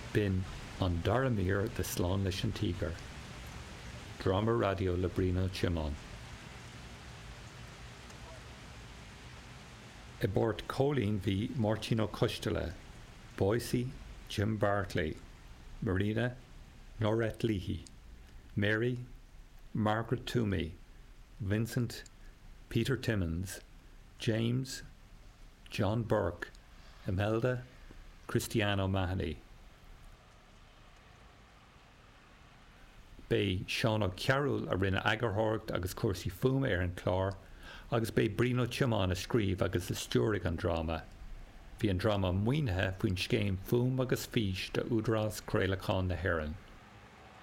bin an Daramir de Slán leis an Tíogar. Drama radio le Brino Chimán. I bord Colleen v Martino Costela, Boise, Jim Bartley, Marina, Norette Leahy, Mary, Margaret Toomey, Vincent, Peter Timmons, James, John Burke, Imelda, Cristiano Mahoney. Bei Sean O'Carroll a rinne agarthorgt agus cuasaí fum an chlár, agus bei Brino Chimán a scríb agus a stúrig an drama. Bhí an drama muoinethe faoin scéim fum agus fís de údrás Craolacháin na Héireann.